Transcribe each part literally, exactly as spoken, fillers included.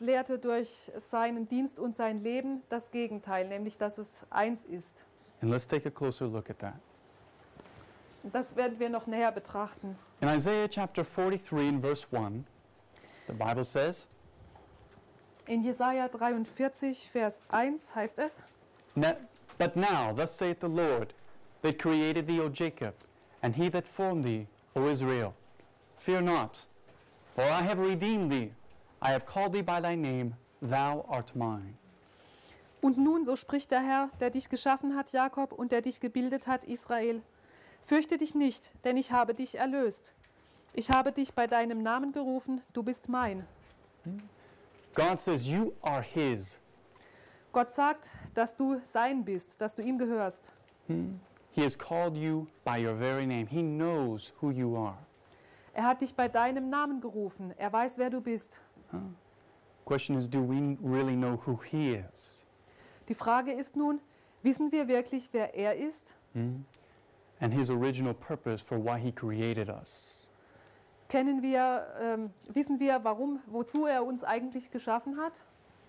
lehrte durch seinen Dienst und sein Leben das Gegenteil, nämlich dass es eins ist. And let's take a closer look at that. Das werden wir noch näher betrachten. In Isaiah chapter forty-three and verse one, the Bible says, In Jesaja dreiundvierzig, Vers eins heißt es: "Na- But now, thus saith the Lord, that created thee, O Jacob, and he that formed thee, O Israel. Fear not, for I have redeemed thee. I have called thee by thy name, thou art mine." Und nun, so spricht der Herr, der dich geschaffen hat, Jakob, und der dich gebildet hat, Israel. Fürchte dich nicht, denn ich habe dich erlöst. Ich habe dich bei deinem Namen gerufen, du bist mein. God says you are his. Gott sagt, dass du sein bist, dass du ihm gehörst. He has called you by your very name. He knows who you are. Er hat dich bei deinem Namen gerufen. Er weiß, wer du bist. Question is, do we really know who he is? Die Frage ist nun, wissen wir wirklich, wer er ist? And his original purpose for why he created us. Kennen wir, ähm, wissen wir, warum, wozu er uns eigentlich geschaffen hat?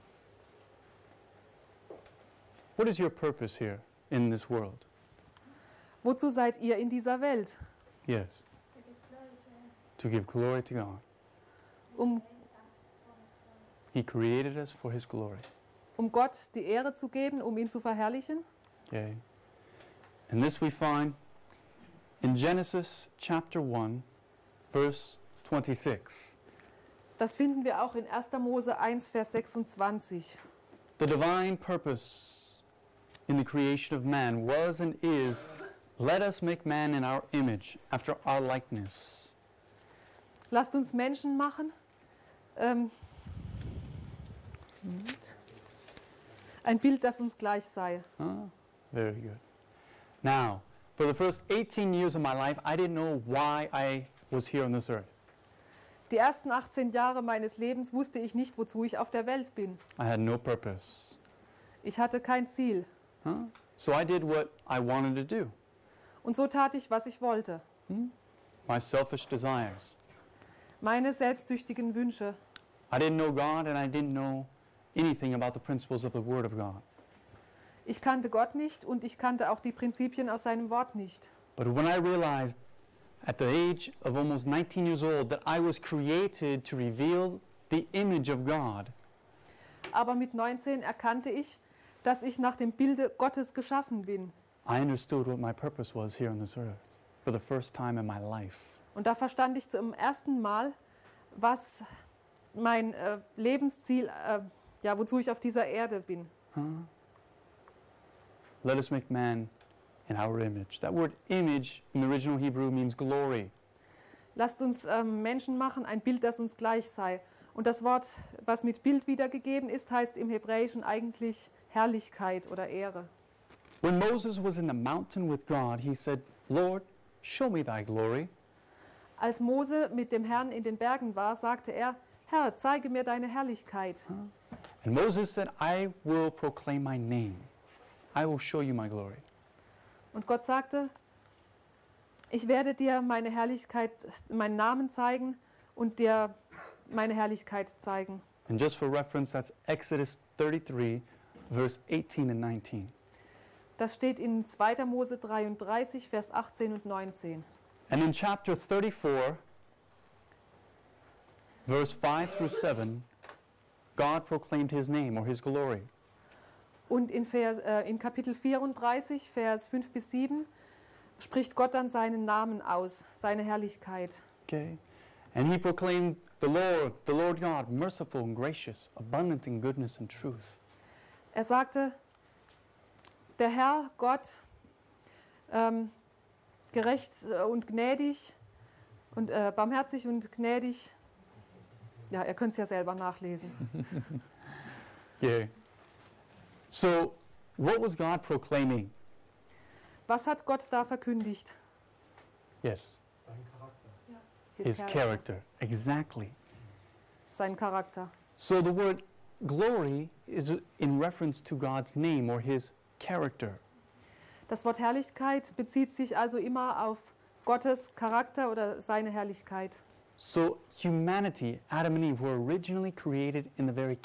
What is your purpose here in this world? Wozu seid ihr in dieser Welt? Yes. To give glory to God. Um, He created us for his glory. um Gott die Ehre zu geben, um ihn zu verherrlichen? Okay. And this we find in Genesis chapter one, verse twenty-six. Das finden wir auch in erster Mose eins, Vers sechsundzwanzig. The divine purpose in the creation of man was and is, let us make man in our image, after our likeness. Lasst uns Menschen machen. Ähm, ein Bild, das uns gleich sei. Huh? Very good. Now, for the first eighteen years of my life, I didn't know why I was here on this earth. Die ersten achtzehn Jahre meines Lebens wusste ich nicht, wozu ich auf der Welt bin. I had no purpose. Ich hatte kein Ziel. Huh? So I did what I wanted to do. Und so tat ich, was ich wollte. My selfish desires. Meine selbstsüchtigen Wünsche. I didn't know God and I didn't know anything about the principles of the Word of God. Ich kannte Gott nicht und ich kannte auch die Prinzipien aus seinem Wort nicht. But when I realized at the age of almost nineteen years old that I was created to reveal the image of God, Aber mit neunzehn erkannte ich, dass ich nach dem Bilde Gottes geschaffen bin. I understood what my purpose was here on this earth for the first time in my life. Und da verstand ich zum ersten Mal, was mein äh, Lebensziel, äh, ja, wozu ich auf dieser Erde bin. Huh? Let us make man in our image. That word image in the original Hebrew means glory. Lasst uns ähm, Menschen machen, ein Bild, das uns gleich sei. Und das Wort, was mit Bild wiedergegeben ist, heißt im Hebräischen eigentlich Herrlichkeit oder Ehre. When Moses was in the mountain with God, he said, Lord, show me thy glory. Als Mose mit dem Herrn in den Bergen war, sagte er, Herr, zeige mir deine Herrlichkeit. And Moses said, I will proclaim my name. I will show you my glory. Und Gott sagte, ich werde dir meine Herrlichkeit, meinen Namen zeigen und dir meine Herrlichkeit zeigen. And just for reference, that's Exodus thirty-three, verse eighteen and nineteen. Das steht in zweiter Mose dreiunddreißig, Vers achtzehn und neunzehn. And in chapter thirty-four, verse five through seven, God proclaimed his name or his glory. Und in, Vers, äh, in Kapitel vierunddreißig, Vers fünf bis sieben, spricht Gott dann seinen Namen aus, seine Herrlichkeit. Okay? And he proclaimed the Lord, the Lord God, merciful and gracious, abundant in goodness and truth. Er sagte, der Herr Gott, ähm, gerecht und gnädig und äh, barmherzig und gnädig. Ja, ihr könnt es ja selber nachlesen. Yeah. So, what was God proclaiming? Was hat Gott da verkündigt? Yes, Sein Charakter. his character. Exactly. Sein Charakter. So the word glory is in reference to God's name or his character. Das Wort Herrlichkeit bezieht sich also immer auf Gottes Charakter oder seine Herrlichkeit. So humanity, Adam and Eve, were originally created in the very